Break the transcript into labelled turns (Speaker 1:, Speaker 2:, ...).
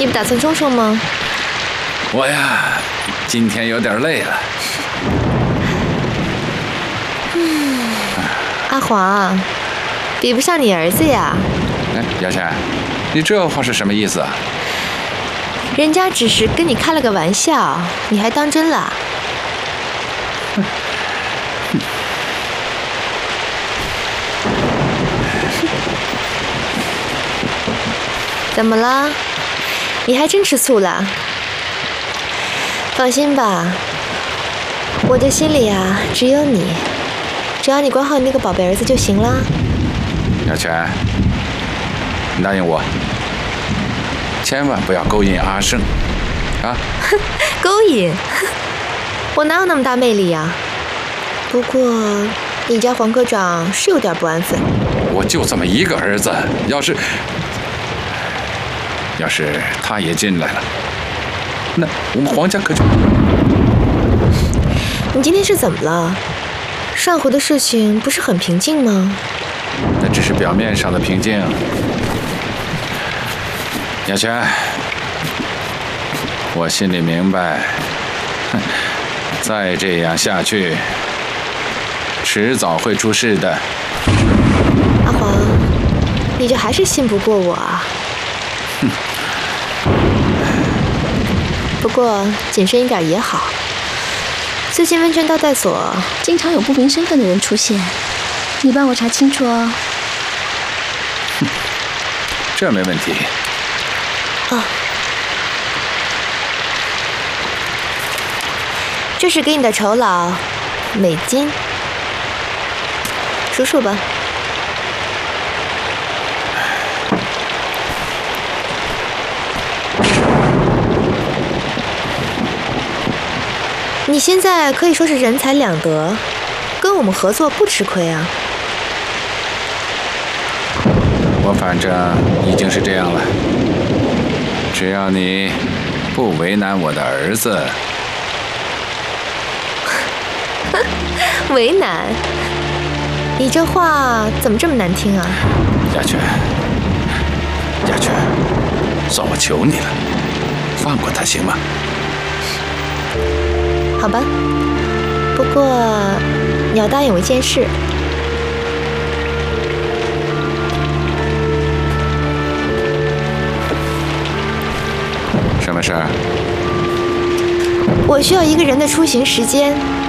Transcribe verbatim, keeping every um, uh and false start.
Speaker 1: 你不打算装装吗？
Speaker 2: 我呀，今天有点累了。
Speaker 1: 嗯，阿华，比不上你儿子呀。
Speaker 2: 哎，雅璇，你这话是什么意思啊？
Speaker 1: 人家只是跟你开了个玩笑，你还当真了？
Speaker 2: 哼。
Speaker 1: 怎么了？你还真吃醋了？放心吧，我的心里啊只有你，只要你管好你那个宝贝儿子就行了。
Speaker 2: 雅璇，你答应我，千万不要勾引阿胜，啊！
Speaker 1: 哼，勾引？我哪有那么大魅力呀？不过你家黄科长是有点不安分。
Speaker 2: 我就这么一个儿子，要是……要是他也进来了，那我们黄家可就……
Speaker 1: 你今天是怎么了？上回的事情不是很平静吗？
Speaker 2: 那只是表面上的平静。雅璇，我心里明白，再这样下去，迟早会出事的。
Speaker 1: 阿黄，你这还是信不过我啊？
Speaker 2: 哼。
Speaker 1: 不过谨慎一点也好。最近温泉招待所
Speaker 3: 经常有不明身份的人出现，你帮我查清楚哦。
Speaker 2: 哼，这没问题。
Speaker 1: 哦，这是给你的酬劳，美金，数数吧。你现在可以说是人财两得，跟我们合作不吃亏啊。
Speaker 2: 我反正已经是这样了，只要你不为难我的儿子。
Speaker 1: 为难？你这话怎么这么难听啊？
Speaker 2: 雅璇，雅璇，算我求你了，放过他行吗？
Speaker 1: 好吧，不过你要答应我一件事。
Speaker 2: 什么事儿？
Speaker 1: 我需要一个人的出行时间。